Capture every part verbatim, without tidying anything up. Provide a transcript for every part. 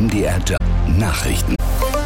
M D R Nachrichten.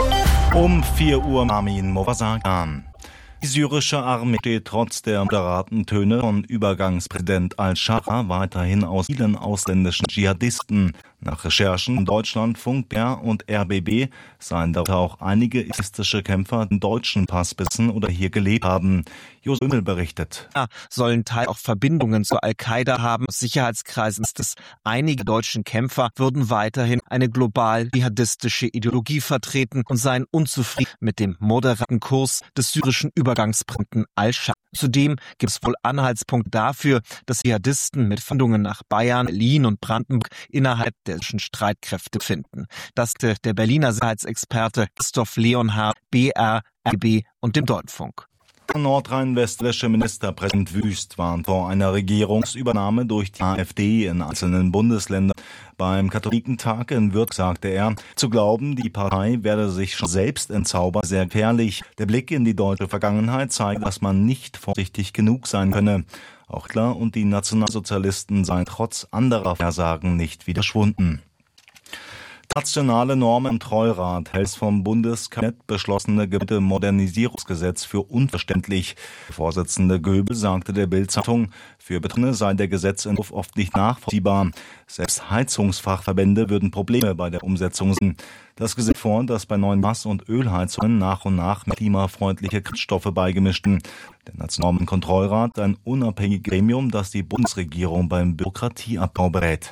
Um vier Uhr Armin Movasagan. Die syrische Armee steht trotz der moderaten Töne von Übergangspräsident al-Shara weiterhin aus vielen ausländischen Dschihadisten. Nach Recherchen im Deutschlandfunk R und R B B seien darunter auch einige islamistische Kämpfer den deutschen Pass besitzen oder hier gelebt haben. Josef Ömel berichtet. Ja, sollen Teil auch Verbindungen zur Al-Qaida haben. Aus Sicherheitskreisen ist es, einige deutschen Kämpfer würden weiterhin eine global dschihadistische Ideologie vertreten und seien unzufrieden mit dem moderaten Kurs des syrischen Übergangspräsidenten al-Shara. Zudem gibt es wohl Anhaltspunkte dafür, dass Dschihadisten mit Verbindungen nach Bayern, Berlin und Brandenburg innerhalb der Streitkräfte finden. Das ist der Berliner Sicherheitsexperte Christoph Leonhardt, B R, R B B und dem Deutschlandfunk. Nordrhein-Westfälische Ministerpräsident Wüst warnt vor einer Regierungsübernahme durch die AfD in einzelnen Bundesländern. Beim Katholikentag in Würzburg sagte er, zu glauben, die Partei werde sich schon selbst entzaubern, sehr gefährlich. Der Blick in die deutsche Vergangenheit zeigt, dass man nicht vorsichtig genug sein könne. Auch Hitler und die Nationalsozialisten seien trotz anderer Versagen nicht wieder verschwunden. Nationale Normen- und Treurat hält das vom Bundeskabinett beschlossene Gebäudemodernisierungsgesetz für unverständlich. Der Vorsitzende Göbel sagte der Bild-Zeitung, für Betroffene sei der Gesetzentwurf oft nicht nachvollziehbar. Selbst Heizungsfachverbände würden Probleme bei der Umsetzung sehen. Das Gesetz sieht vor, dass bei neuen Gas- und Ölheizungen nach und nach mehr klimafreundliche Kraftstoffe beigemischt werden. Der Nationale Normen- und Kontrollrat, ein unabhängiges Gremium, das die Bundesregierung beim Bürokratieabbau berät.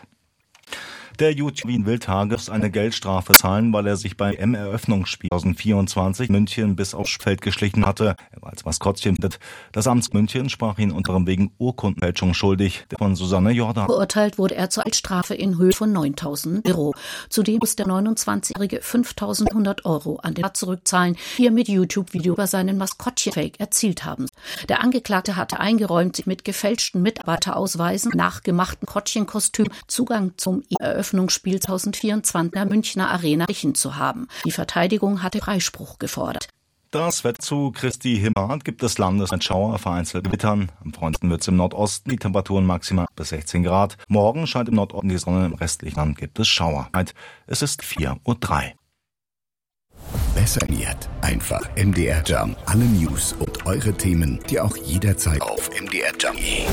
Der YouTuber Wien Wildhage muss eine Geldstrafe zahlen, weil er sich beim E M-Eröffnungsspiel zwanzig vierundzwanzig München bis aufs Feld geschlichen hatte. Er war als Maskottchen mit. Das Amt München sprach ihn unter anderem wegen Urkundenfälschung schuldig. Der von Susanne Jordan. Verurteilt wurde er zur Geldstrafe in Höhe von neuntausend Euro. Zudem muss der neunundzwanzigjährige fünftausendeinhundert Euro an den Staat zurückzahlen, die er mit YouTube-Video über seinen Maskottchen-Fake erzielt haben. Der Angeklagte hatte eingeräumt, sich mit gefälschten Mitarbeiterausweisen, nachgemachten Kottchenkostüm Zugang zum Eröffnungsspiel zwanzig vierundzwanzig der Münchner Arena zu haben. Die Verteidigung hatte Freispruch gefordert. Das Wetter zu Christi Himmelfahrt gibt es landesweit Schauer, vereinzelt Gewittern. Am freundlichsten wird es im Nordosten, die Temperaturen maximal bis sechzehn Grad. Morgen scheint im Nordosten die Sonne, im restlichen Land gibt es Schauer. Es ist vier Uhr drei. Besser informiert. Einfach M D R Jump. Alle News und eure Themen, die auch jederzeit auf M D R Jump punkt de.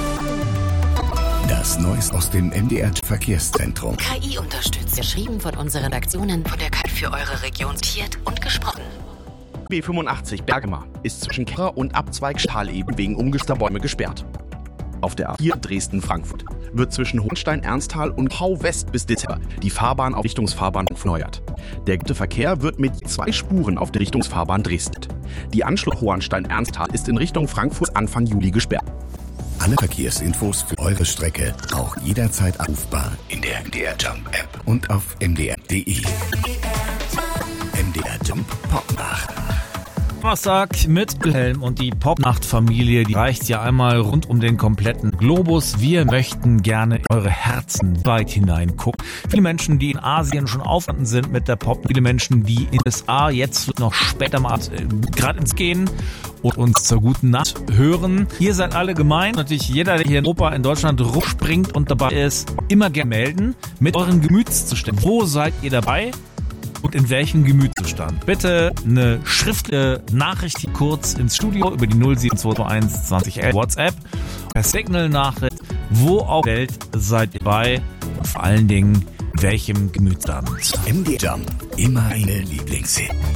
Das Neueste aus dem M D R Verkehrszentrum. K I unterstützt. Geschrieben von unseren Redaktionen von der K I für eure Region zitiert und gesprochen. B fünfundachtzig Bergama ist zwischen Kerrer und Abzweig Stahleben wegen umgestürzter Bäume gesperrt. Auf der A vier Dresden-Frankfurt wird zwischen Hohenstein-Ernsthal und Hau-West bis Dezember die Fahrbahn auf Richtungsfahrbahn erneuert. Der Verkehr wird mit zwei Spuren auf der Richtungsfahrbahn Dresden. Die Anschluss Hohenstein-Ernsthal ist in Richtung Frankfurt Anfang Juli gesperrt. Alle Verkehrsinfos für eure Strecke auch jederzeit abrufbar in der M D R Jump App und auf m d r punkt d e. M D R Jump Popnacht. Donnerstag mit Wilhelm und die Popnacht-Familie, die reicht ja einmal rund um den kompletten Globus. Wir möchten gerne in eure Herzen weit hineingucken. Viele Menschen, die in Asien schon aufgestanden sind mit der Pop, viele Menschen, die in den U S A jetzt noch später mal äh, gerade ins Gehen und uns zur guten Nacht hören. Ihr seid alle gemeint. Natürlich jeder, der hier in Europa, in Deutschland rumspringt und dabei ist, immer gerne melden mit euren Gemütszuständen. Wo seid ihr dabei? Und in welchem Gemütszustand? Bitte eine schriftliche Nachricht hier kurz ins Studio über die null sieben zwei zwei eins zwanzig elf WhatsApp. Per Signal-Nachricht, wo auf der Welt seid ihr bei? Und vor allen Dingen, welchem Gemütsstand? M D R Jump, immer eine Lieblingshit.